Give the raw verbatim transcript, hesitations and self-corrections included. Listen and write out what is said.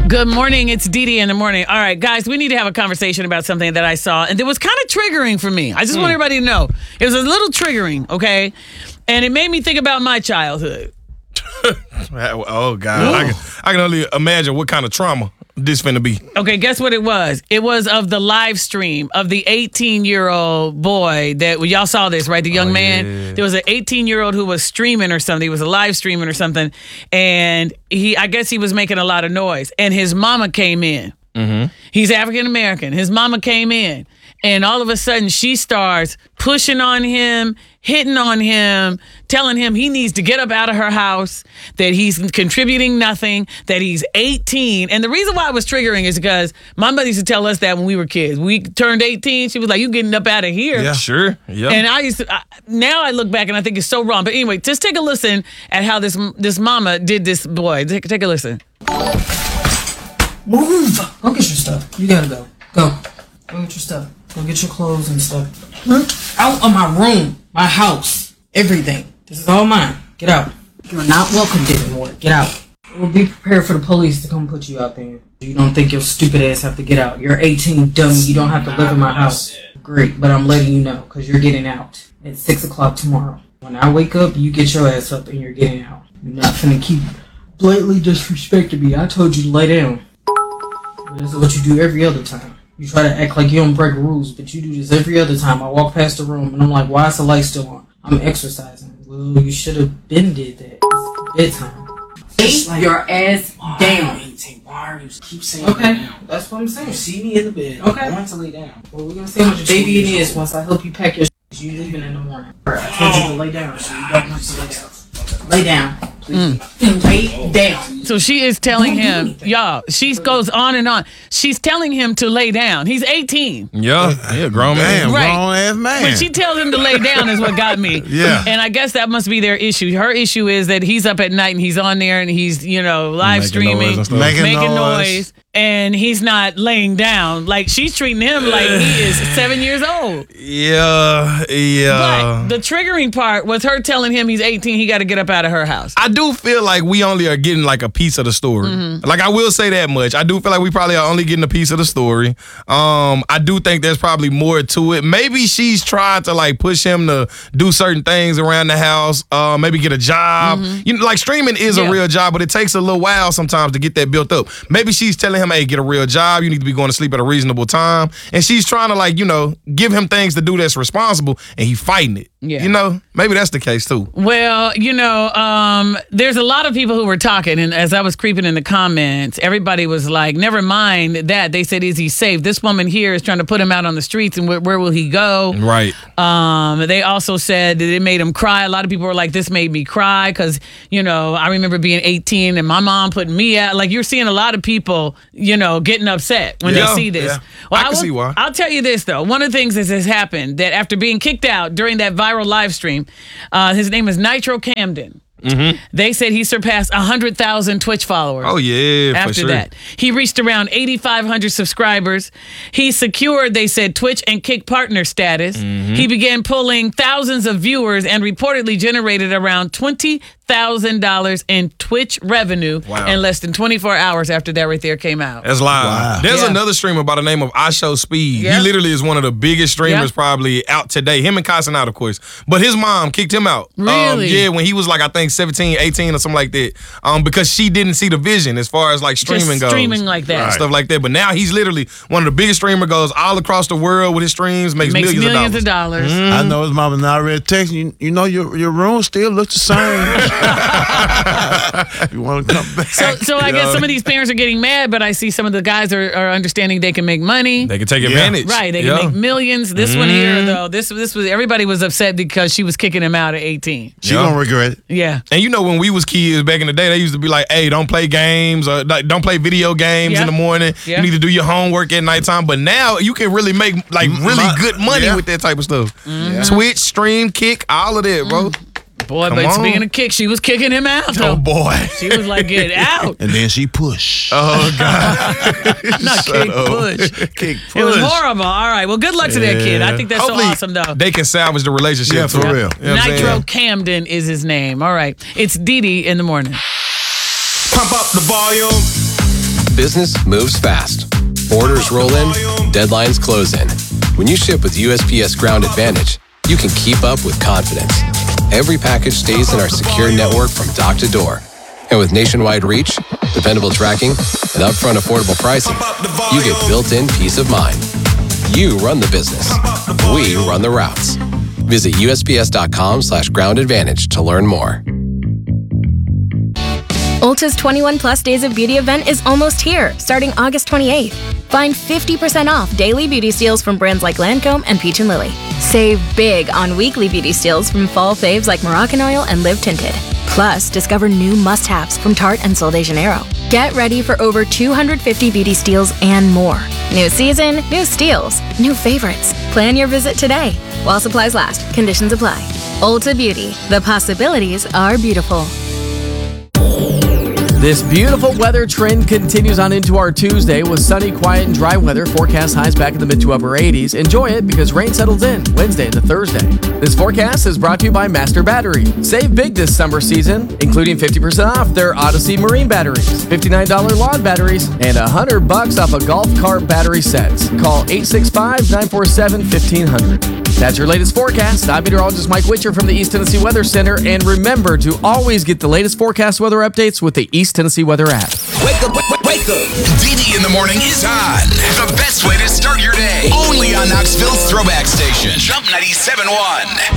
Good morning. It's Dee Dee in the morning. All right, guys, we need to have a conversation about something that I saw, and it was kind of triggering for me. I just mm. want everybody to know. It was a little triggering, okay? And it made me think about my childhood. Oh, God. I can, I can only imagine what kind of trauma this finna be. Okay, guess what it was? It was of the live stream of the eighteen-year-old boy that, well, y'all saw this, right? The young oh, man. Yeah. There was an eighteen-year-old who was streaming or something. He was a live streaming or something. And he, I guess he was making a lot of noise. And his mama came in. Mm-hmm. He's African-American. His mama came in. And all of a sudden, she starts pushing on him, hitting on him, telling him he needs to get up out of her house, that he's contributing nothing, that he's eighteen. And the reason why it was triggering is because my mother used to tell us that when we were kids. We turned eighteen, she was like, you getting up out of here. Yeah, sure. Yeah. And I used to, I, now I look back and I think it's so wrong. But anyway, just take a listen at how this this mama did this boy. Take, take a listen. Move. Go get your stuff. You gotta go. Go. Go get your stuff. Go get your clothes and stuff. Hmm? Out of my room, my house, everything. This is all mine. Get out. You're not welcome anymore. Get out. We'll be prepared for the police to come put you out there. You don't think your stupid ass have to get out. You're eighteen, dummy. You don't have to live in my house. Great, but I'm letting you know because you're getting out at six o'clock tomorrow. When I wake up, you get your ass up and you're getting out. You're not finna keep blatantly disrespecting me. I told you to lay down. This is what you do every other time. You try to act like you don't break rules, but you do this every other time. I walk past the room, and I'm like, why is the light still on? I'm exercising. Well, you should have been did that. It's bedtime. Lay like, your ass oh, down. eighteen. Why are you keep saying okay, lay down? That's what I'm saying. You see me in the bed. Okay. I want to lay down. Well, we're going to see how much baby it is once I help you pack your shit. You leaving in the morning. I told you to lay down, so you don't have to lay down. Lay down. Mm. Lay down. So she is telling him, y'all, she goes on and on. She's telling him to lay down. He's eighteen. Yeah, yeah, grown man. Damn, right. grown ass man. But she tells him to lay down is what got me. Yeah. And I guess that must be their issue. Her issue is that he's up at night and he's on there and he's, you know, live making streaming, noise making, making noise. noise. And he's not laying down. Like, she's treating him like he is seven years old. Yeah, yeah. But the triggering part was her telling him he's eighteen, he got to get up out of her house. I do feel like we only are getting like a piece of the story. Mm-hmm. Like, I will say that much. I do feel like we probably are only getting a piece of the story. Um, I do think there's probably more to it. Maybe she's trying to like push him to do certain things around the house. Uh, maybe get a job. Mm-hmm. You know, like streaming is yeah. a real job, but it takes a little while sometimes to get that built up. Maybe she's telling him, hey, get a real job. You need to be going to sleep at a reasonable time. And she's trying to like, you know, give him things to do that's responsible, and he fighting it. Yeah. You know, maybe that's the case too. Well, you know, um, there's a lot of people who were talking, and as I was creeping in the comments, everybody was like, never mind that. They said, is he safe? This woman here is trying to put him out on the streets, and where, where will he go? Right. Um, they also said that it made him cry. A lot of people were like, this made me cry because, you know, I remember being eighteen and my mom putting me out. Like, you're seeing a lot of people, you know, getting upset when yeah, they see this. Yeah. Well, I can I will, see why. I'll tell you this, though. One of the things that has happened, that after being kicked out during that viral live stream, uh, his name is Nitro Camden. Mm-hmm. They said he surpassed one hundred thousand Twitch followers. Oh, yeah, after for sure. that. He reached around eighty-five hundred subscribers. He secured, they said, Twitch and Kick partner status. Mm-hmm. He began pulling thousands of viewers and reportedly generated around twenty thousand dollars in Twitch revenue wow. in less than twenty-four hours after that right there came out. That's live. Wow. There's yeah. another streamer by the name of I Show Speed. Yep. He literally is one of the biggest streamers yep. probably out today. Him and Casanat, of course. But his mom kicked him out. Really? Um, yeah, when he was like, I think seventeen, eighteen or something like that. Um, because she didn't see the vision as far as like streaming Just goes. streaming like that. Right. Stuff like that. But now he's literally one of the biggest streamer, goes all across the world with his streams, makes, Makes millions, millions of dollars. of dollars. Mm. I know his mama not already texting you. You know your your room still looks the same. You want to come back? So, so I guess some of these parents are getting mad, but I see some of the guys are, are understanding they can make money. They can take Yeah. advantage. Right, they yeah. can make millions. This Mm. one here, though, this this was everybody was upset because she was kicking him out at eighteen. She Yeah. gonna regret it. Yeah. And you know, when we was kids back in the day, they used to be like, hey, don't play games or like, don't play video games Yeah. in the morning. Yeah. You need to do your homework at nighttime. But now you can really make like really My- good money yeah. with that type of stuff. Mm-hmm. Twitch, stream, Kick, all of that, bro. Boy, Come but on. speaking of kick, she was kicking him out. Oh, Though. boy. She was like, get out. And then she push. Oh, God. Not kick, push. Kick push. It was horrible. All right. Well, good luck to that kid. I think that's Hopefully so awesome, though. they can salvage the relationship. Yeah, for too. real. You know what I'm Nitro saying? Camden is his name. All right. It's Dee Dee in the morning. Pump up the volume. business moves fast. Orders roll in, deadlines close in. When you ship with U S P S Ground Advantage, you can keep up with confidence. Every package stays in our secure network from dock to door. And with nationwide reach, dependable tracking, and upfront affordable pricing, you get built-in peace of mind. You run the business. We run the routes. Visit U S P S dot com slash ground advantage to learn more. Ulta's twenty-one plus Days of Beauty event is almost here, starting August twenty-eighth. Find fifty percent off daily beauty steals from brands like Lancome and Peach and Lily. Save big on weekly beauty steals from fall faves like Moroccan Oil and Live Tinted. Plus, discover new must-haves from Tarte and Sol de Janeiro. Get ready for over two hundred fifty beauty steals and more. New season, new steals, new favorites. Plan your visit today. While supplies last, conditions apply. Ulta Beauty. The possibilities are beautiful. This beautiful weather trend continues on into our Tuesday with sunny, quiet, and dry weather. Forecast highs back in the mid to upper eighties. Enjoy it because rain settles in Wednesday to Thursday. This forecast is brought to you by Master Battery. Save big this summer season, including fifty percent off their Odyssey Marine batteries, fifty-nine dollars lawn batteries, and one hundred bucks off a golf cart battery sets. Call eight six five, nine four seven, one five zero zero. That's your latest forecast. I'm meteorologist Mike Witcher from the East Tennessee Weather Center. And remember to always get the latest forecast weather updates with the East Tennessee Weather app. Wake up, wake, wake up. D D in the morning is on. The best way to start your day. Only on Knoxville's Throwback Station. Jump ninety-seven point one.